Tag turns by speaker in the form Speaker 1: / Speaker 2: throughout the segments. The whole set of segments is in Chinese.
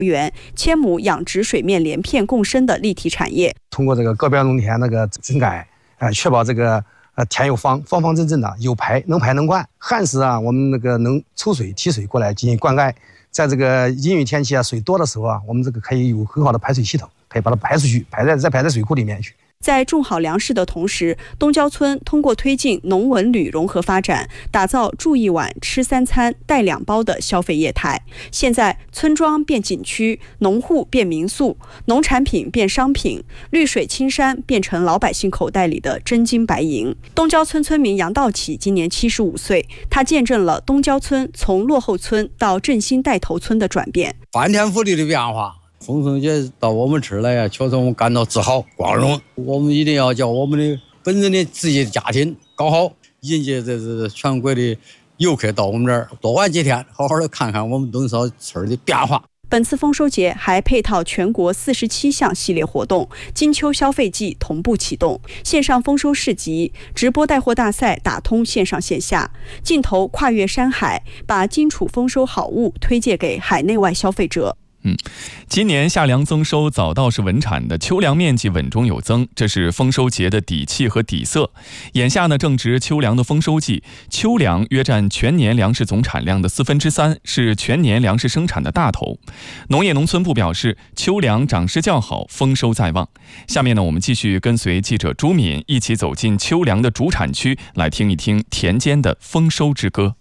Speaker 1: 元千亩养殖水面连片共生的立体产业。
Speaker 2: 通过这个高标农田整改，确保这个田有方方正正的，有排能灌。旱时我们能抽水提水过来进行灌溉。在这个阴雨天气水多的时候我们可以有很好的排水系统，可以把它排出去，排在水库里面去。
Speaker 1: 在种好粮食的同时，东郊村通过推进农文旅融合发展，打造住一晚吃3餐带2包的消费业态。现在村庄变景区，农户变民宿，农产品变商品，绿水青山变成老百姓口袋里的真金白银。东郊村村民杨道启今年75岁，他见证了东郊村从落后村到振兴带头村的转变，
Speaker 3: 翻天覆地的变化。丰收节到我们这儿来确实我们感到自豪光荣。我们一定要叫我们的本人的自己的家庭搞好，迎接这全国的游客到我们这儿多玩几天，好好的看看我们东郊村的变化。
Speaker 1: 本次丰收节还配套全国47项系列活动，金秋消费季同步启动，线上丰收市集、直播带货大赛打通线上线下，镜头跨越山海，把荆楚丰收好物推介给海内外消费者。
Speaker 4: 今年夏粮增收早稻是稳产的，秋粮面积稳中有增，这是丰收节的底气和底色。眼下呢，正值秋粮的丰收季，秋粮约占全年粮食总产量的3/4，是全年粮食生产的大头。农业农村部表示，秋粮长势较好，丰收在望。下面呢，我们继续跟随记者朱敏一起走进秋粮的主产区，来听一听田间的丰收之歌。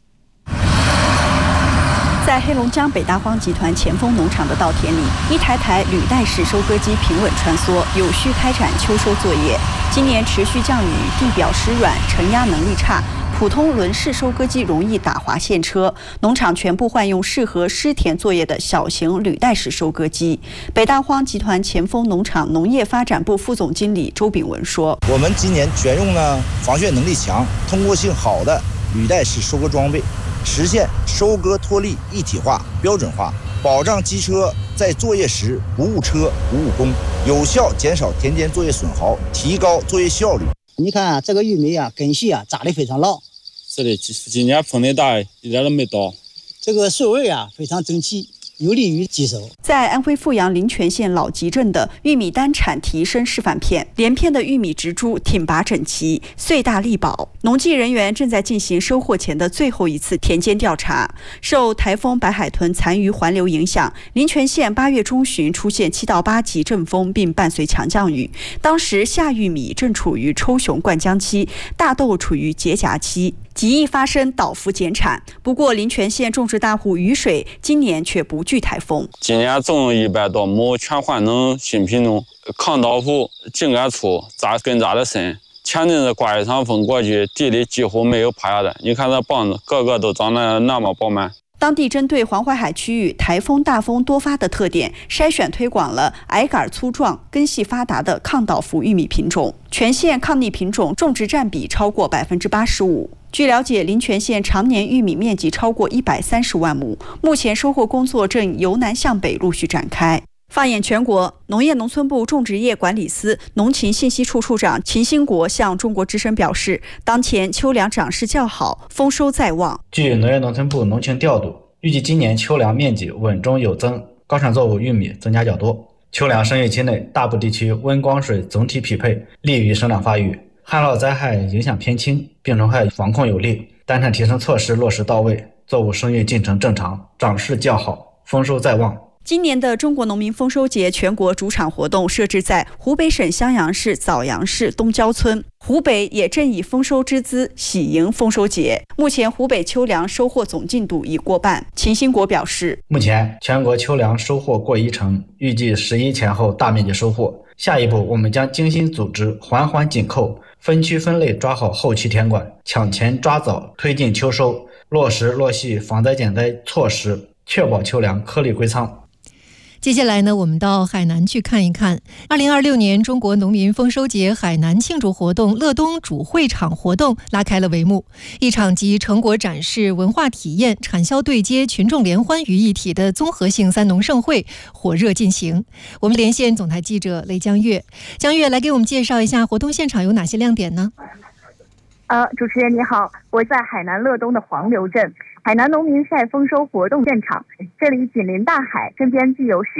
Speaker 1: 在黑龙江北大荒集团前锋农场的稻田里，一台台履带式收割机平稳穿梭，有序开展秋收作业。今年持续降雨，地表湿软，承压能力差，普通轮式收割机容易打滑陷车，农场全部换用适合湿田作业的小型履带式收割机。北大荒集团前锋农场农业发展部副总经理周炳文说：“
Speaker 5: 我们今年选用了防眩能力强、通过性好的履带式收割装备。”实现收割脱粒一体化、标准化，保障机车在作业时不误车、不误工，有效减少田间作业损耗，提高作业效率。
Speaker 6: 你看这个玉米根系扎得非常牢。
Speaker 7: 是的，今年风力大，一点都没倒。
Speaker 6: 这个穗味非常整齐，有利于机收。
Speaker 1: 在安徽阜阳临泉县老集镇的玉米单产提升示范片，连片的玉米植株挺拔整齐，穗大力薄。农技人员正在进行收获前的最后一次田间调查。受台风白海豚残余环流影响，临泉县8月中旬出现7到8级阵风，并伴随强降雨。当时夏玉米正处于抽熊灌浆期，大豆处于结荚期，极易发生倒伏减产。不过临泉县种植大户雨水今年却不惧台风。
Speaker 7: 今年种100多亩全换成新品种，抗倒伏、茎干粗、根扎得深。前阵子刮一场风过去，地里几乎没有趴下的。你看这棒子，个个都长得那么饱满。
Speaker 1: 当地针对黄淮海区域台风大风多发的特点，筛选推广了矮杆粗壮、根系发达的抗倒伏玉米品种。全县抗逆品种种植占比超过85%。据了解，临泉县常年玉米面积超过130万亩，目前收获工作正由南向北陆续展开。放眼全国，农业农村部种植业管理司农情信息处处长秦兴国向中国之声表示，当前秋粮长势较好，丰收在望。
Speaker 8: 据农业农村部农情调度，预计今年秋粮面积稳中有增，高产作物玉米增加较多。秋粮生育期内，大部地区温光水总体匹配，利于生长发育，旱涝灾害影响偏轻，病虫害防控有力，单产提升措施落实到位，作物生育进程正常，长势较好，丰收在望。
Speaker 1: 今年的中国农民丰收节全国主场活动设置在湖北省襄阳市枣阳市东郊村，湖北也正以丰收之姿喜迎丰收节。目前湖北秋粮收获总进度已过半。秦兴国表示，
Speaker 8: 目前全国秋粮收获过10%，预计11前后大面积收获。下一步我们将精心组织，环环紧扣，分区分类抓好后期田管，抢前抓早推进秋收，落实落细防灾减灾措施，确保秋粮颗粒归仓。
Speaker 9: 接下来呢，我们到海南去看一看2026年中国农民丰收节海南庆祝活动乐东主会场活动拉开了帷幕。一场集成果展示、文化体验、产销对接、群众联欢于一体的综合性3农盛会火热进行。我们连线总台记者雷江月，江月来给我们介绍一下活动现场有哪些亮点呢？
Speaker 10: 主持人你好，我在海南乐东的黄流镇，海南农民晒丰收活动现场，这里紧邻大海，身边既有